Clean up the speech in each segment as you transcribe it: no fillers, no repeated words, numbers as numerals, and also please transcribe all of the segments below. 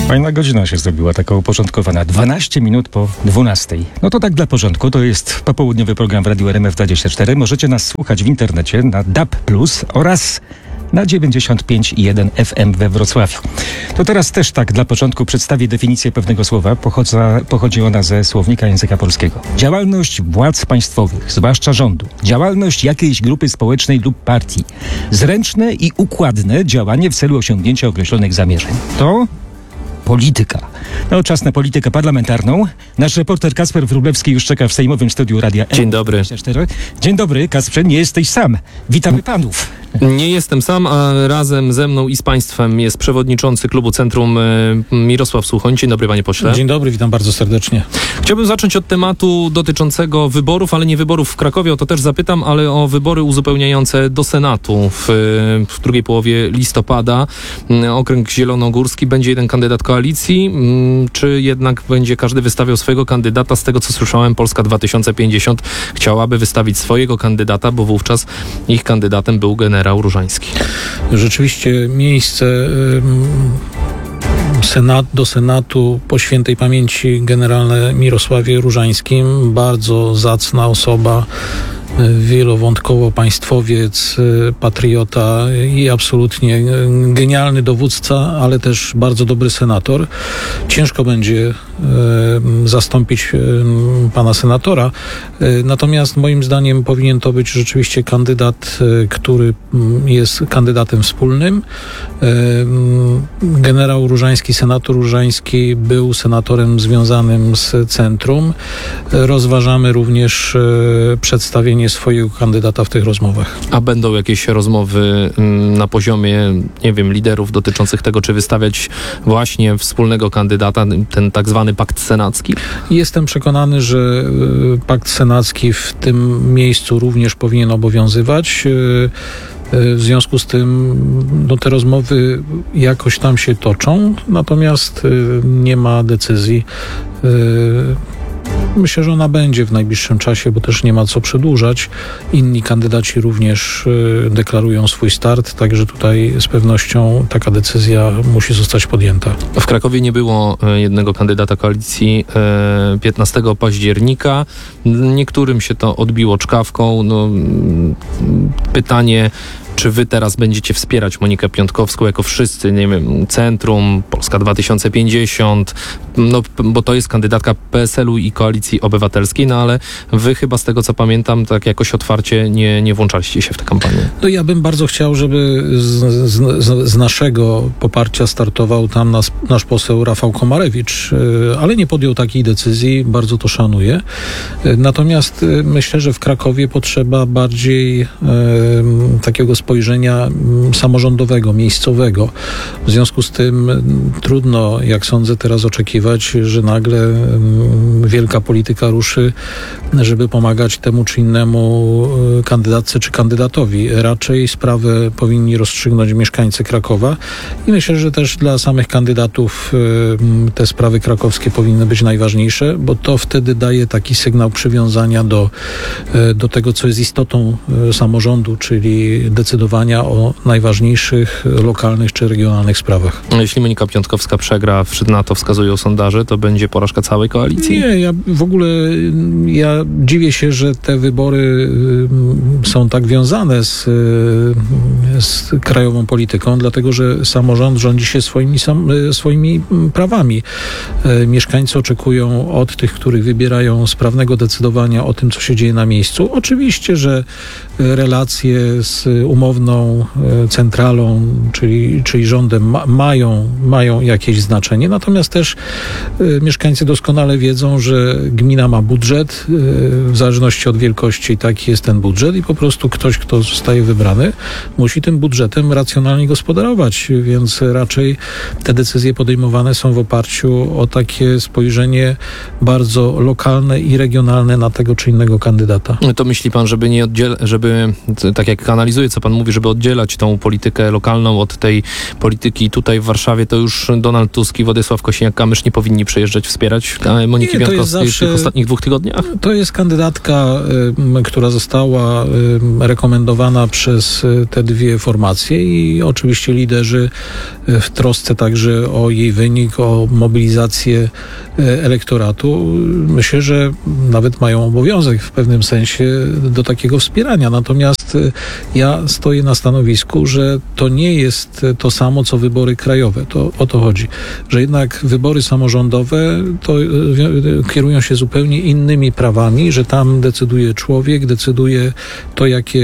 Fajna godzina się zrobiła, taka uporządkowana. 12 minut po 12. No to tak dla porządku, to jest popołudniowy program w Radiu RMF24. Możecie nas słuchać w internecie na DAB+ oraz na 95,1 FM we Wrocławiu. To teraz też tak dla początku przedstawię definicję pewnego słowa. Pochodzi ona ze słownika języka polskiego. Działalność władz państwowych, zwłaszcza rządu. Działalność jakiejś grupy społecznej lub partii. Zręczne i układne działanie w celu osiągnięcia określonych zamierzeń. To polityka. No, czas na politykę parlamentarną. Nasz reporter Kacper Wróblewski już czeka w sejmowym studiu Radia Dzień dobry. Dzień dobry, Kacprze, nie jesteś sam. Witamy panów. Nie jestem sam, a razem ze mną i z państwem jest przewodniczący klubu Centrum Mirosław Suchoń. Dzień dobry, panie pośle. Dzień dobry, witam bardzo serdecznie. Chciałbym zacząć od tematu dotyczącego wyborów, ale nie wyborów w Krakowie, o to też zapytam, ale o wybory uzupełniające do Senatu w drugiej połowie listopada. Okręg zielonogórski, będzie jeden kandydat koalicji, czy jednak będzie każdy wystawiał swojego kandydata? Z tego, co słyszałem, Polska 2050 chciałaby wystawić swojego kandydata, bo wówczas ich kandydatem był generał Różański. Rzeczywiście miejsce do Senatu po świętej pamięci generale Mirosławie Różańskim, bardzo zacna osoba, wielowątkowo państwowiec, patriota i absolutnie genialny dowódca, ale też bardzo dobry senator. Ciężko będzie zastąpić pana senatora, natomiast moim zdaniem powinien to być rzeczywiście kandydat, który jest kandydatem wspólnym. Generał Różański, senator Różański był senatorem związanym z Centrum. Rozważamy również przedstawienie swojego kandydata w tych rozmowach. A będą jakieś rozmowy na poziomie, nie wiem, liderów dotyczących tego, czy wystawiać właśnie wspólnego kandydata, ten tak zwany pakt senacki? Jestem przekonany, że pakt senacki w tym miejscu również powinien obowiązywać. W związku z tym te rozmowy jakoś tam się toczą, natomiast nie ma decyzji. Myślę, że ona będzie w najbliższym czasie, bo też nie ma co przedłużać. Inni kandydaci również deklarują swój start, także tutaj z pewnością taka decyzja musi zostać podjęta. W Krakowie nie było jednego kandydata koalicji 15 października. Niektórym się to odbiło czkawką. Pytanie, czy wy teraz będziecie wspierać Monikę Piątkowską jako wszyscy, nie wiem, Centrum, Polska 2050, bo to jest kandydatka PSL-u i Koalicji Obywatelskiej, ale wy chyba z tego, co pamiętam, tak jakoś otwarcie nie włączaliście się w tę kampanię. Ja bym bardzo chciał, żeby z naszego poparcia startował tam nasz poseł Rafał Komarewicz, ale nie podjął takiej decyzji, bardzo to szanuję. Natomiast myślę, że w Krakowie potrzeba bardziej takiego spojrzenia samorządowego, miejscowego. W związku z tym trudno, jak sądzę, teraz oczekiwać, że nagle wielka polityka ruszy, żeby pomagać temu czy innemu kandydatce czy kandydatowi. Raczej sprawę powinni rozstrzygnąć mieszkańcy Krakowa i myślę, że też dla samych kandydatów te sprawy krakowskie powinny być najważniejsze, bo to wtedy daje taki sygnał przywiązania do tego, co jest istotą samorządu, czyli decydowania o najważniejszych lokalnych czy regionalnych sprawach. Jeśli Monika Piątkowska przegra, na to wskazują sondaże, to będzie porażka całej koalicji? Nie, ja dziwię się, że te wybory są tak wiązane z krajową polityką, dlatego że samorząd rządzi się swoimi prawami. Mieszkańcy oczekują od tych, których wybierają, sprawnego decydowania o tym, co się dzieje na miejscu. Oczywiście, że relacje z umowną centralą, czyli rządem mają jakieś znaczenie, natomiast też mieszkańcy doskonale wiedzą, że gmina ma budżet, w zależności od wielkości taki jest ten budżet i po prostu ktoś, kto zostaje wybrany, musi tym budżetem racjonalnie gospodarować, więc raczej te decyzje podejmowane są w oparciu o takie spojrzenie bardzo lokalne i regionalne na tego czy innego kandydata. To myśli pan, żeby tak jak analizuję, co pan pan mówi, żeby oddzielać tą politykę lokalną od tej polityki tutaj w Warszawie, to już Donald Tusk i Władysław Kosiniak-Kamysz nie powinni przyjeżdżać wspierać Moniki Wiankowskiej w tych ostatnich 2 tygodniach? To jest kandydatka, która została rekomendowana przez te 2 formacje i oczywiście liderzy w trosce także o jej wynik, o mobilizację elektoratu. Myślę, że nawet mają obowiązek w pewnym sensie do takiego wspierania. Natomiast ja stoję na stanowisku, że to nie jest to samo, co wybory krajowe. To o to chodzi. Że jednak wybory samorządowe to kierują się zupełnie innymi prawami, że tam decyduje człowiek, decyduje to,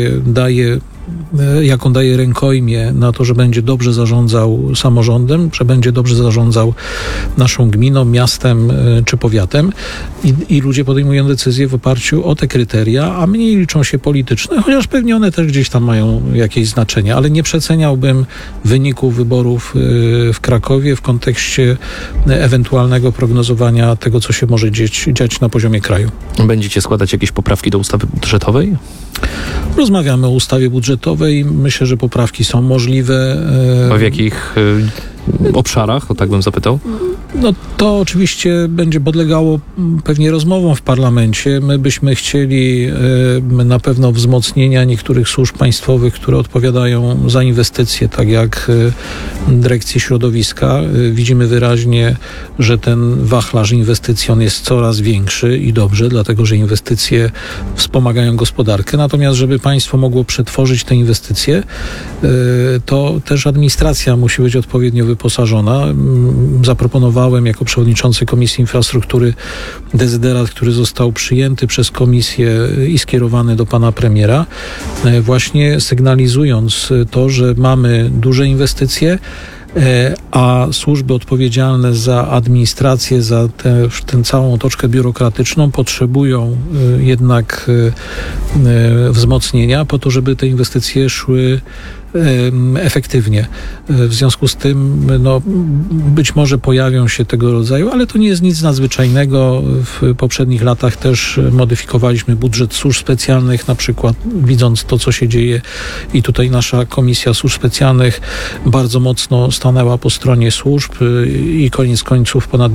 jaką daje rękojmię na to, że będzie dobrze zarządzał samorządem, że będzie dobrze zarządzał naszą gminą, miastem czy powiatem i ludzie podejmują decyzje w oparciu o te kryteria, a mniej liczą się polityczne, chociaż pewnie one też gdzieś tam mają jakieś znaczenie, ale nie przeceniałbym wyników wyborów w Krakowie w kontekście ewentualnego prognozowania tego, co się może dziać na poziomie kraju. Będziecie składać jakieś poprawki do ustawy budżetowej? Rozmawiamy o ustawie budżetowej. Myślę, że poprawki są możliwe. A w jakich obszarach? O tak bym zapytał. No to oczywiście będzie podlegało pewnie rozmowom w parlamencie. My byśmy chcieli na pewno wzmocnienia niektórych służb państwowych, które odpowiadają za inwestycje, tak jak dyrekcji środowiska. Widzimy wyraźnie, że ten wachlarz inwestycji on jest coraz większy i dobrze, dlatego że inwestycje wspomagają gospodarkę. Natomiast żeby państwo mogło przetworzyć te inwestycje, to też administracja musi być odpowiednio wyposażona. Zaproponowałem jako przewodniczący Komisji Infrastruktury dezyderat, który został przyjęty przez komisję i skierowany do pana premiera, właśnie sygnalizując to, że mamy duże inwestycje, a służby odpowiedzialne za administrację, za tę całą otoczkę biurokratyczną potrzebują jednak wzmocnienia po to, żeby te inwestycje szły efektywnie. W związku z tym być może pojawią się tego rodzaju, ale to nie jest nic nadzwyczajnego. W poprzednich latach też modyfikowaliśmy budżet służb specjalnych, na przykład widząc to, co się dzieje i tutaj nasza Komisja Służb Specjalnych bardzo mocno stanęła po stronie służb i koniec końców ponad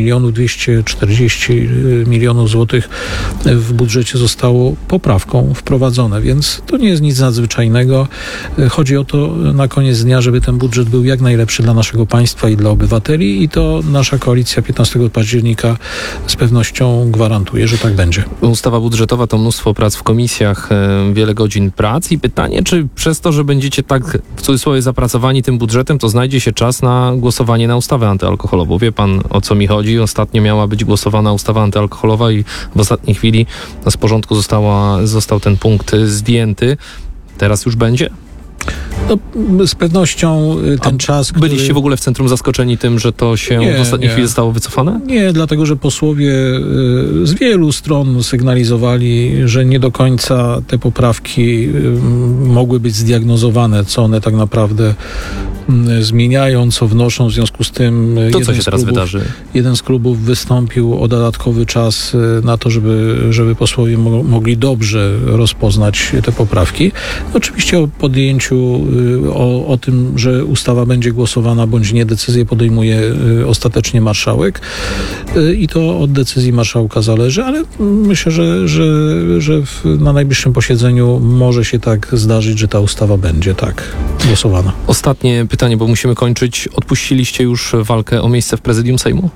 240 milionów złotych w budżecie zostało poprawką wprowadzone, więc to nie jest nic nadzwyczajnego. Chodzi o to na koniec dnia, żeby ten budżet był jak najlepszy dla naszego państwa i dla obywateli i to nasza koalicja 15 października z pewnością gwarantuje, że tak będzie. Ustawa budżetowa to mnóstwo prac w komisjach, wiele godzin prac i pytanie, czy przez to, że będziecie tak w cudzysłowie zapracowani tym budżetem, to znajdzie się czas na głosowanie na ustawę antyalkoholową. Wie pan, o co mi chodzi? Ostatnio miała być głosowana ustawa antyalkoholowa i w ostatniej chwili z porządku został ten punkt zdjęty. Teraz już będzie? No, z pewnością ten czas, który... Byliście w ogóle w centrum zaskoczeni tym, że to się w ostatniej chwili zostało wycofane? Nie, dlatego że posłowie z wielu stron sygnalizowali, że nie do końca te poprawki mogły być zdiagnozowane, co one tak naprawdę zmieniają, co wnoszą. W związku z tym to co się teraz wydarzy? Jeden z klubów wystąpił o dodatkowy czas na to, żeby posłowie mogli dobrze rozpoznać te poprawki. Oczywiście o podjęciu, o tym, że ustawa będzie głosowana bądź nie, decyzję podejmuje ostatecznie marszałek i to od decyzji marszałka zależy, ale myślę, że na najbliższym posiedzeniu może się tak zdarzyć, że ta ustawa będzie tak głosowana. Ostatnie pytanie, bo musimy kończyć. Odpuściliście już walkę o miejsce w prezydium Sejmu?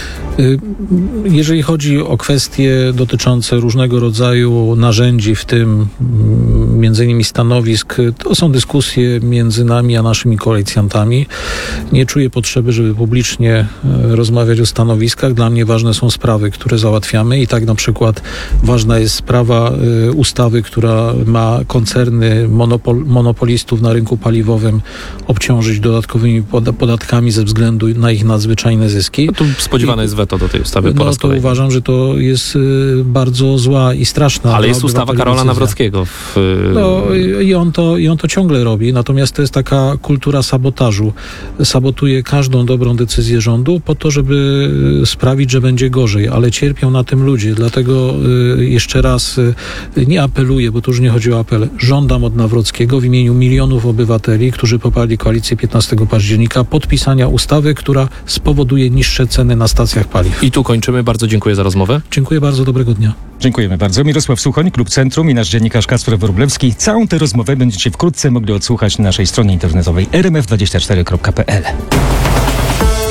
Jeżeli chodzi o kwestie dotyczące różnego rodzaju narzędzi, w tym między innymi stanowisk, to są dyskusje między nami a naszymi koalicjantami. Nie czuję potrzeby, żeby publicznie rozmawiać o stanowiskach. Dla mnie ważne są sprawy, które załatwiamy i tak na przykład ważna jest sprawa ustawy, która ma koncerny monopolistów na rynku paliwowym obciążyć dodatkowymi podatkami ze względu na ich nadzwyczajne zyski. No tu spodziewane jest weto weto do tej ustawy po No raz to kolejny. uważam, że to jest bardzo zła i straszna. Ale dla jest ustawa obywateli Karola decyzja. Nawrockiego. No i on to ciągle robi, natomiast to jest taka kultura sabotażu. Sabotuje każdą dobrą decyzję rządu po to, żeby sprawić, że będzie gorzej, ale cierpią na tym ludzie, dlatego jeszcze raz nie apeluję, bo tu już nie chodzi o apel, żądam od Nawrockiego w imieniu milionów obywateli, którzy poparli koalicję 15 października, podpisania ustawy, która spowoduje niższe ceny na stacjach paliw. I tu kończymy. Bardzo dziękuję za rozmowę. Dziękuję bardzo, dobrego dnia. Dziękujemy bardzo. Mirosław Suchoń, Klub Centrum i nasz dziennikarz Kacper Wróblewski. Całą tę rozmowę będziecie wkrótce mogli odsłuchać na naszej stronie internetowej rmf24.pl.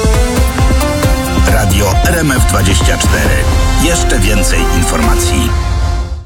Radio RMF24. Jeszcze więcej informacji.